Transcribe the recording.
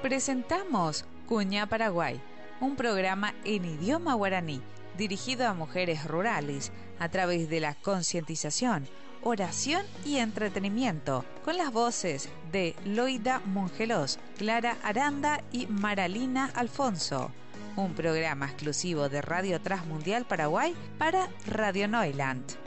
Presentamos Cuña Paraguay, un programa en idioma guaraní dirigido a mujeres rurales a través de la concientización, oración y entretenimiento, con las voces de Loida Mongelos, Clara Aranda y Maralina Alfonso. Un programa exclusivo de Radio Transmundial Paraguay para Radio Neuland.